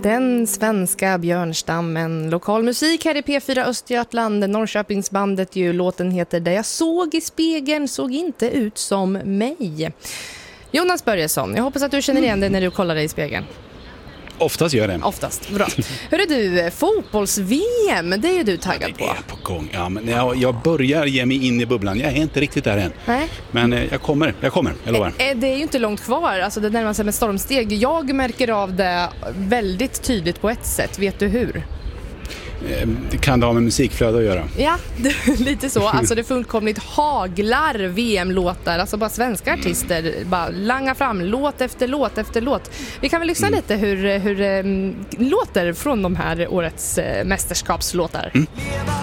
Den svenska björnstammen. Lokal musik här i P4 Östergötland. Norrköpingsbandet ju. Låten heter Där jag såg i spegeln såg inte ut som mig. Jonas Börjesson, jag hoppas att du känner igen dig när du kollar dig i spegeln. Oftast gör det. Oftast, bra. Hörru du, fotbolls-VM, det är ju du taggad på. Det är på gång, ja. Men jag börjar ge mig in i bubblan. Jag är inte riktigt där än. Nej. Men jag kommer, jag lovar. Det är ju inte långt kvar, alltså det närmar sig med stormsteg. Jag märker av det väldigt tydligt på ett sätt, vet du hur? Det kan det ha med musikflöde att göra. Ja, lite så. Alltså det fullkomligt haglar VM-låtar. Alltså bara svenska artister bara langar fram låt efter låt efter låt. Vi kan väl lyssna lite hur låter från de här årets mästerskapslåtar.